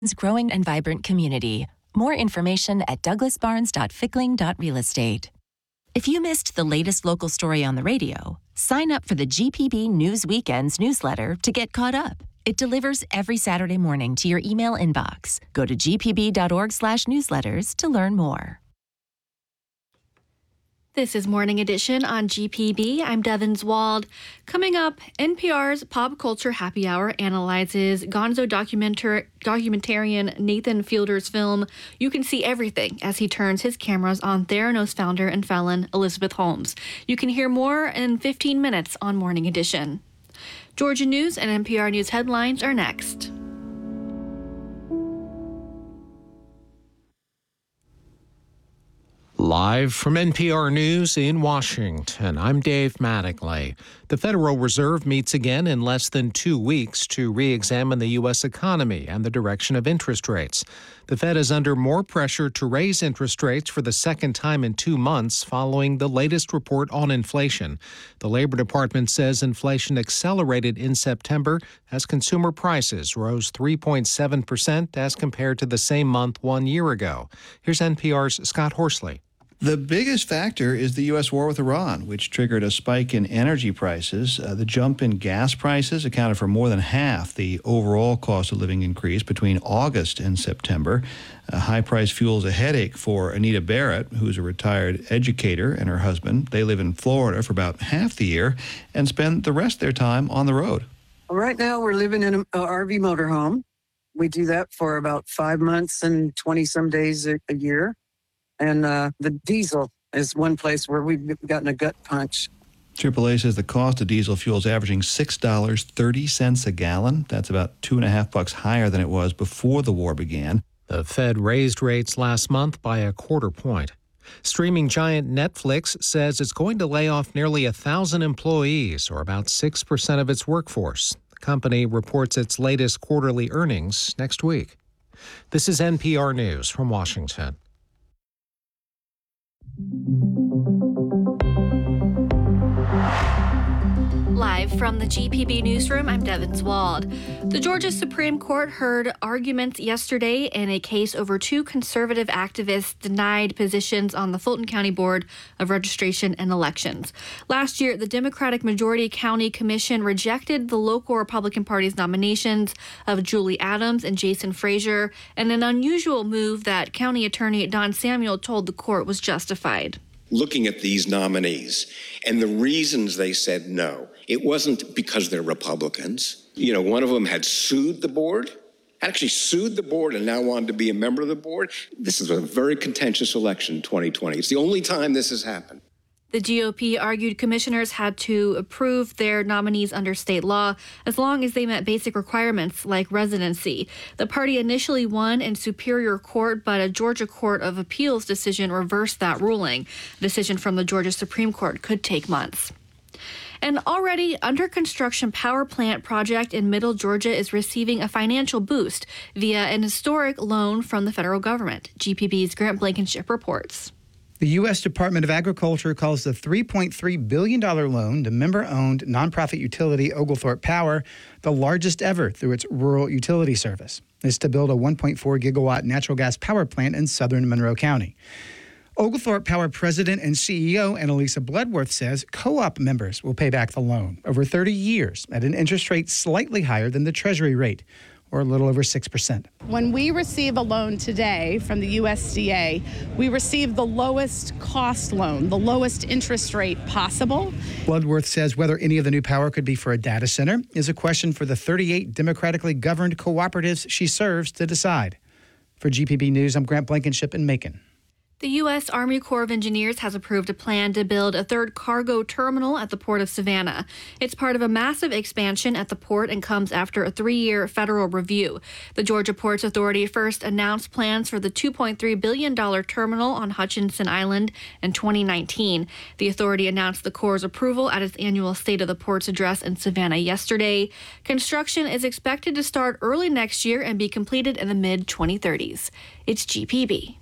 growing and vibrant community. More information at douglasbarnes.fickling.realestate. If you missed the latest local story on the radio, sign up for the GPB News Weekends newsletter to get caught up. It delivers every Saturday morning to your email inbox. Go to gpb.org/newsletters to learn more. This is Morning Edition on GPB. I'm Devins Wald. Coming up, NPR's Pop Culture Happy Hour analyzes Gonzo documentarian Nathan Fielder's film You Can See Everything as he turns his cameras on Theranos founder and felon Elizabeth Holmes. You can hear more in 15 minutes on Morning Edition. Georgia News and NPR News headlines are next. Live from NPR News in Washington, I'm Dave Mattingly. The Federal Reserve meets again in less than 2 weeks to re-examine the U.S. economy and the direction of interest rates. The Fed is under more pressure to raise interest rates for the second time in 2 months following the latest report on inflation. The Labor Department says inflation accelerated in September as consumer prices rose 3.7% as compared to the same month 1 year ago. Here's NPR's Scott Horsley. The biggest factor is the U.S. war with Iran, which triggered a spike in energy prices. The jump in gas prices accounted for more than half the overall cost of living increase between August and September. High-priced fuel is a headache for Anita Barrett, who's a retired educator, and her husband. They live in Florida for about half the year and spend the rest of their time on the road. Right now, we're living in an RV motorhome. We do that for about 5 months and 20-some days a year. And the diesel is one place where we've gotten a gut punch. AAA says the cost of diesel fuel is averaging $6.30 a gallon. That's about $2.50 higher than it was before the war began. The Fed raised rates last month by a quarter point. Streaming giant Netflix says it's going to lay off nearly 1,000 employees, or about 6% of its workforce. The company reports its latest quarterly earnings next week. This is NPR News from Washington. Live from the GPB newsroom, I'm Devins Wald. The Georgia Supreme Court heard arguments yesterday in a case over 2 conservative activists denied positions on the Fulton County Board of Registration and Elections. Last year, the Democratic Majority County Commission rejected the local Republican Party's nominations of Julie Adams and Jason Frazier, and an unusual move that County Attorney Don Samuel told the court was justified. Looking at these nominees and the reasons they said no, it wasn't because they're Republicans. You know, one of them had sued the board, and now wanted to be a member of the board. This is a very contentious election in 2020. It's the only time this has happened. The GOP argued commissioners had to approve their nominees under state law as long as they met basic requirements like residency. The party initially won in Superior Court, but a Georgia Court of Appeals decision reversed that ruling. A decision from the Georgia Supreme Court could take months. An already under construction power plant project in Middle Georgia is receiving a financial boost via an historic loan from the federal government. GPB's Grant Blankenship reports. The U.S. Department of Agriculture calls the $3.3 billion loan to member-owned nonprofit utility Oglethorpe Power the largest ever through its rural utility service. It's to build a 1.4 gigawatt natural gas power plant in southern Monroe County. Oglethorpe Power President and CEO Annalisa Bloodworth says co-op members will pay back the loan over 30 years at an interest rate slightly higher than the Treasury rate, or a little over 6%. When we receive a loan today from the USDA, we receive the lowest cost loan, the lowest interest rate possible. Bloodworth says whether any of the new power could be for a data center is a question for the 38 democratically governed cooperatives she serves to decide. For GPB News, I'm Grant Blankenship in Macon. The U.S. Army Corps of Engineers has approved a plan to build a third cargo terminal at the Port of Savannah. It's part of a massive expansion at the port and comes after a 3-year federal review. The Georgia Ports Authority first announced plans for the $2.3 billion terminal on Hutchinson Island in 2019. The authority announced the Corps' approval at its annual State of the Ports address in Savannah yesterday. Construction is expected to start early next year and be completed in the mid-2030s. It's GPB.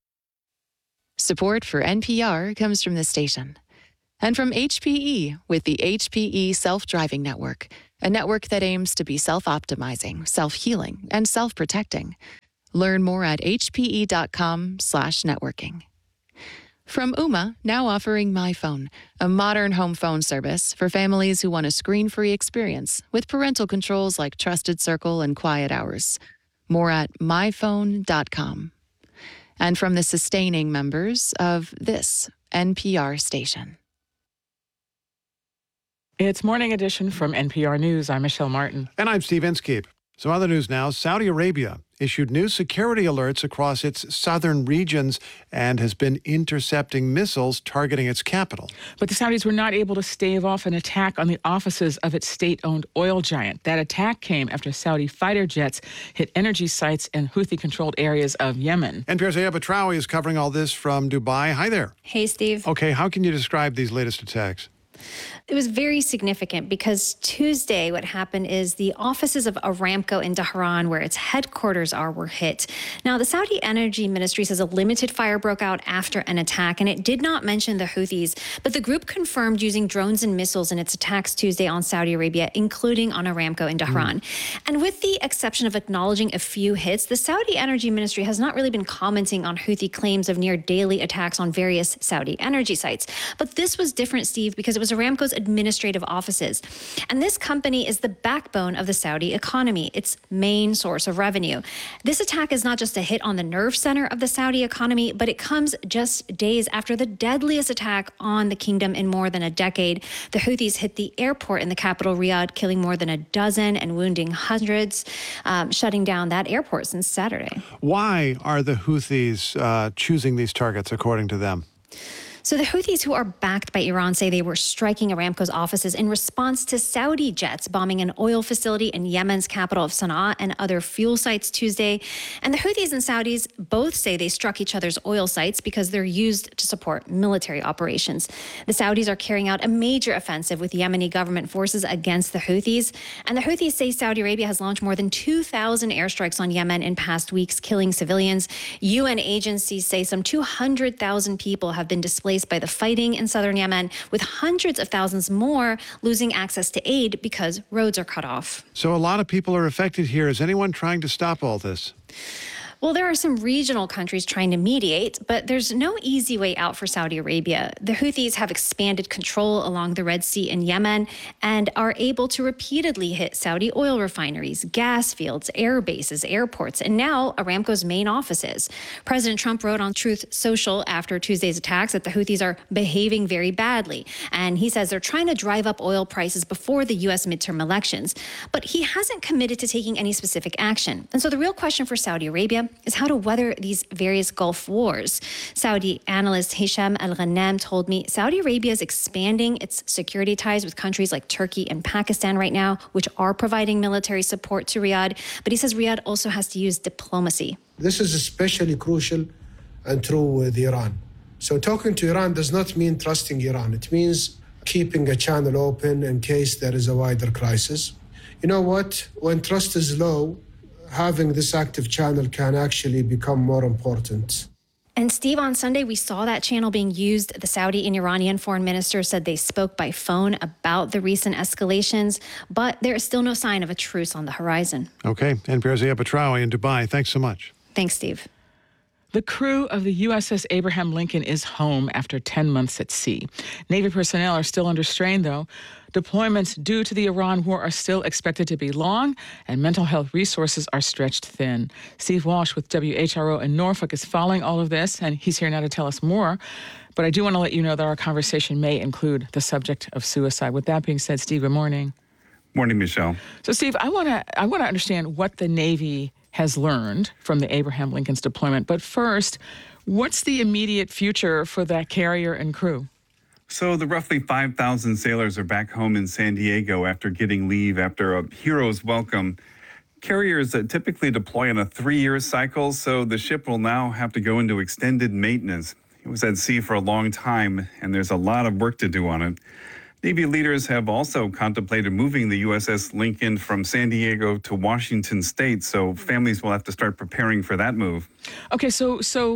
Support for NPR comes from this station and from HPE with the HPE Self-Driving Network, a network that aims to be self-optimizing, self-healing, and self-protecting. Learn more at hpe.com/networking. From Ooma, now offering MyPhone, a modern home phone service for families who want a screen-free experience with parental controls like Trusted Circle and Quiet Hours. More at myphone.com. And from the sustaining members of this NPR station. It's Morning Edition from NPR News. I'm Michelle Martin. And I'm Steve Inskeep. Some other news now. Saudi Arabia issued new security alerts across its southern regions and has been intercepting missiles targeting its capital. But the Saudis were not able to stave off an attack on the offices of its state-owned oil giant. That attack came after Saudi fighter jets hit energy sites in Houthi-controlled areas of Yemen. NPR's Aya Batrawi is covering all this from Dubai. Hi there. Hey, Steve. Okay, how can you describe these latest attacks? It was very significant because Tuesday, what happened is the offices of Aramco in Tehran, where its headquarters are, were hit. Now, the Saudi Energy Ministry says a limited fire broke out after an attack, and it did not mention the Houthis. But the group confirmed using drones and missiles in its attacks Tuesday on Saudi Arabia, including on Aramco in Tehran. And with the exception of acknowledging a few hits, the Saudi Energy Ministry has not really been commenting on Houthi claims of near daily attacks on various Saudi energy sites. But this was different, Steve, because it was Aramco's administrative offices. And this company is the backbone of the Saudi economy, its main source of revenue. This attack is not just a hit on the nerve center of the Saudi economy, but it comes just days after the deadliest attack on the kingdom in more than a decade. The Houthis hit the airport in the capital, Riyadh, killing more than a dozen and wounding hundreds, shutting down that airport since Saturday. Why are the Houthis choosing these targets, according to them? So the Houthis, who are backed by Iran, say they were striking Aramco's offices in response to Saudi jets bombing an oil facility in Yemen's capital of Sana'a and other fuel sites Tuesday. And the Houthis and Saudis both say they struck each other's oil sites because they're used to support military operations. The Saudis are carrying out a major offensive with Yemeni government forces against the Houthis. And the Houthis say Saudi Arabia has launched more than 2,000 airstrikes on Yemen in past weeks, killing civilians. UN agencies say some 200,000 people have been displaced by the fighting in southern Yemen, with hundreds of thousands more losing access to aid because roads are cut off. So a lot of people are affected here. Is anyone trying to stop all this? Well, there are some regional countries trying to mediate, but there's no easy way out for Saudi Arabia. The Houthis have expanded control along the Red Sea in Yemen and are able to repeatedly hit Saudi oil refineries, gas fields, air bases, airports, and now Aramco's main offices. President Trump wrote on Truth Social after Tuesday's attacks that the Houthis are behaving very badly. And he says they're trying to drive up oil prices before the U.S. midterm elections. But he hasn't committed to taking any specific action. And so the real question for Saudi Arabia is how to weather these various Gulf wars. Saudi analyst Hisham Al-Ghanam told me Saudi Arabia is expanding its security ties with countries like Turkey and Pakistan right now, which are providing military support to Riyadh. But he says Riyadh also has to use diplomacy. This is especially crucial and true with Iran. So talking to Iran does not mean trusting Iran. It means keeping a channel open in case there is a wider crisis. You know what? When trust is low, having this active channel can actually become more important. And Steve, on Sunday, we saw that channel being used. The Saudi and Iranian foreign ministers said they spoke by phone about the recent escalations, but there is still no sign of a truce on the horizon. Okay, NPR's Aya Batrawi in Dubai. Thanks so much. Thanks, Steve. The crew of the USS Abraham Lincoln is home after 10 months at sea. Navy personnel are still under strain, though. Deployments due to the Iran war are still expected to be long, and mental health resources are stretched thin. Steve Walsh with WHRO in Norfolk is following all of this, and he's here now to tell us more. But I do want to let you know that our conversation may include the subject of suicide. With that being said, Steve, good morning. Morning, Michelle. So, Steve, I want to understand what the Navy has learned from the Abraham Lincoln's deployment. But first, what's the immediate future for that carrier and crew? So the roughly 5,000 sailors are back home in San Diego after getting leave after a hero's welcome. Carriers typically deploy on a 3-year cycle, so the ship will now have to go into extended maintenance. It was at sea for a long time, and there's a lot of work to do on it. Navy leaders have also contemplated moving the USS Lincoln from San Diego to Washington State, so families will have to start preparing for that move. Okay, so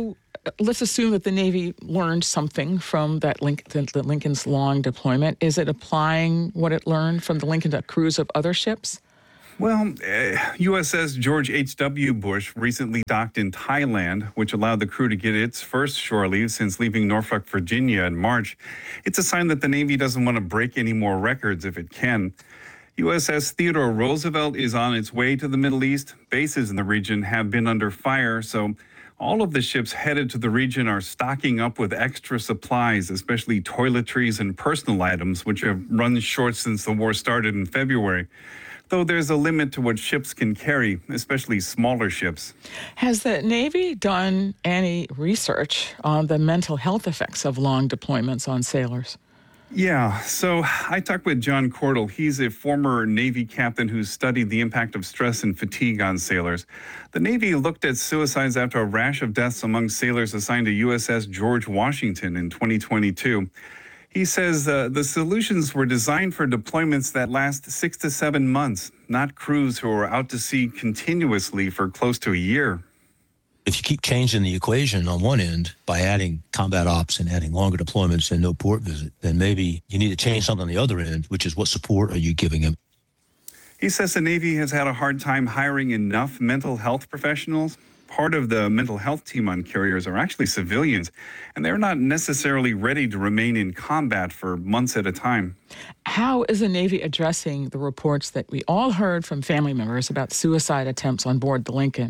let's assume that the Navy learned something from that the Lincoln's long deployment. Is it applying what it learned from the Lincoln to crews of other ships? Well, USS George H.W. Bush recently docked in Thailand, which allowed the crew to get its first shore leave since leaving Norfolk, Virginia in March. It's a sign that the Navy doesn't want to break any more records if it can. USS Theodore Roosevelt is on its way to the Middle East. Bases in the region have been under fire, so all of the ships headed to the region are stocking up with extra supplies, especially toiletries and personal items, which have run short since the war started in February. Though there's a limit to what ships can carry, especially smaller ships. Has the Navy done any research on the mental health effects of long deployments on sailors? Yeah, so I talked with John Cordell. He's a former Navy captain who studied the impact of stress and fatigue on sailors. The Navy looked at suicides after a rash of deaths among sailors assigned to USS George Washington in 2022. He says the solutions were designed for deployments that last 6 to 7 months, not crews who are out to sea continuously for close to a year. If you keep changing the equation on one end by adding combat ops and adding longer deployments and no port visit, then maybe you need to change something on the other end, which is what support are you giving them? He says the Navy has had a hard time hiring enough mental health professionals. Part of the mental health team on carriers are actually civilians, and they're not necessarily ready to remain in combat for months at a time. How is the Navy addressing the reports that we all heard from family members about suicide attempts on board the Lincoln?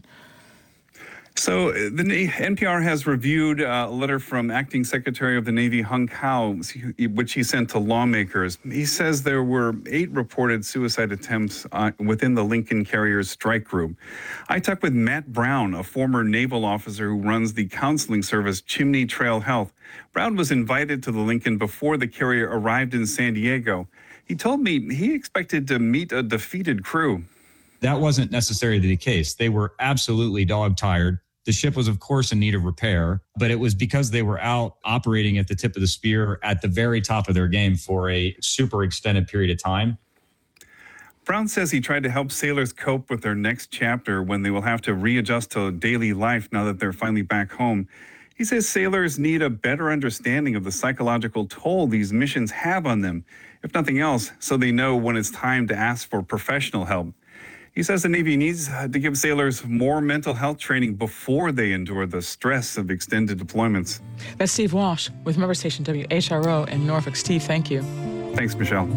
So the NPR has reviewed a letter from Acting Secretary of the Navy Hung Kao, which he sent to lawmakers. He says there were 8 reported suicide attempts within the Lincoln Carriers strike group. I talked with Matt Brown, a former naval officer who runs the counseling service Chimney Trail Health. Brown was invited to the Lincoln before the carrier arrived in San Diego. He told me he expected to meet a defeated crew. That wasn't necessarily the case. They were absolutely dog-tired. The ship was, of course, in need of repair, but it was because they were out operating at the tip of the spear at the very top of their game for a super extended period of time. Brown says he tried to help sailors cope with their next chapter when they will have to readjust to daily life now that they're finally back home. He says sailors need a better understanding of the psychological toll these missions have on them, if nothing else, so they know when it's time to ask for professional help. He says the Navy needs to give sailors more mental health training before they endure the stress of extended deployments. That's Steve Walsh with member station WHRO in Norfolk. Steve, thank you. Thanks, Michelle.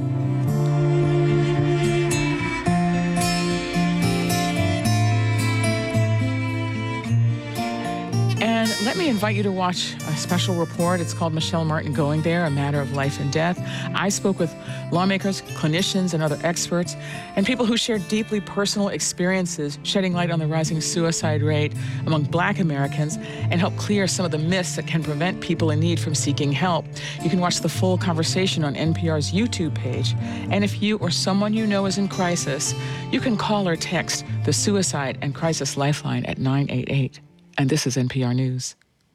And let me invite you to watch a special report. It's called Michelle Martin Going There, A Matter of Life and Death. I spoke with lawmakers, clinicians, and other experts, and people who shared deeply personal experiences, shedding light on the rising suicide rate among Black Americans and help clear some of the myths that can prevent people in need from seeking help. You can watch the full conversation on NPR's YouTube page. And if you or someone you know is in crisis, you can call or text the Suicide and Crisis Lifeline at 988. And this is NPR News.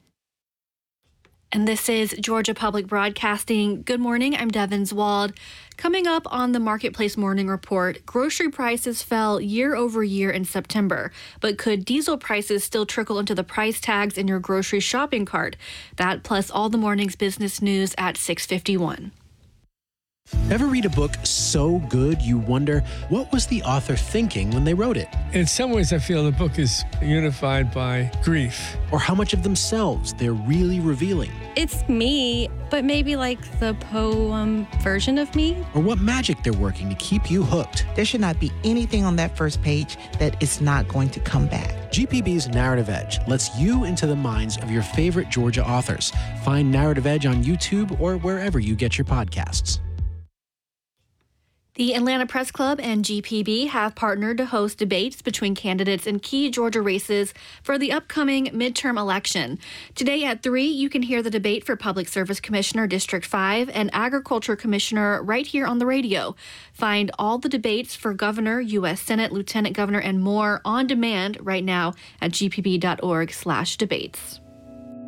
And this is Georgia Public Broadcasting. Good morning, I'm Devin Zwald. Coming up on the Marketplace Morning Report, grocery prices fell year over year in September. But could diesel prices still trickle into the price tags in your grocery shopping cart? That plus all the morning's business news at 6:51. Ever read a book so good you wonder, what was the author thinking when they wrote it? In some ways, I feel the book is unified by grief. Or how much of themselves they're really revealing? It's me, but maybe like the poem version of me. Or what magic they're working to keep you hooked. There should not be anything on that first page that is not going to come back. GPB's Narrative Edge lets you into the minds of your favorite Georgia authors. Find Narrative Edge on YouTube or wherever you get your podcasts. The Atlanta Press Club and GPB have partnered to host debates between candidates in key Georgia races for the upcoming midterm election. Today at 3, you can hear the debate for Public Service Commissioner District 5 and Agriculture Commissioner right here on the radio. Find all the debates for Governor, U.S. Senate, Lieutenant Governor, and more on demand right now at gpb.org/debates.